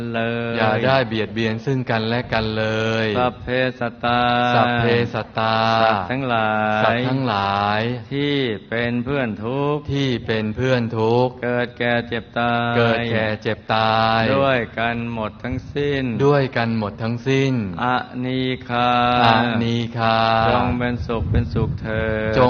เลยอย่าได้เบียดเบียนซึ่งกันและกันเลยสัพเพสัตตาสัพเพสัตตาสัตว์ทั้งหลายสัตว์ทั้งหลายที่เป็นเพื่อนทุกข์ที่เป็นเพื่อนทุกข์เกิดแก่เจ็บตายเกิดแก่เจ็บตายด้วยกันหมดทั้งสิ้นด้วยกันหมดทั้งสิ้นอนีฆาอนีฆาจงเป็นสุขเถิด